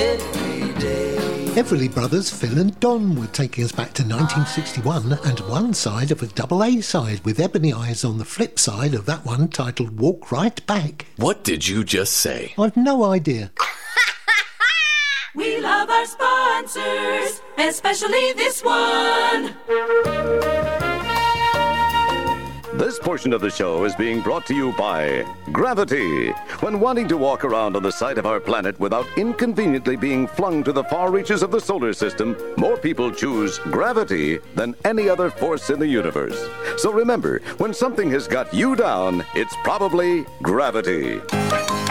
every day. Everly Brothers, Phil and Don were taking us back to 1961 and one side of a double A side with Ebony Eyes on the flip side of that one titled Walk Right Back. What did you just say? I've no idea. We love our sponsors, especially this one. This portion of the show is being brought to you by Gravity. When wanting to walk around on the side of our planet without inconveniently being flung to the far reaches of the solar system, more people choose gravity than any other force in the universe. So remember, when something has got you down, it's probably gravity.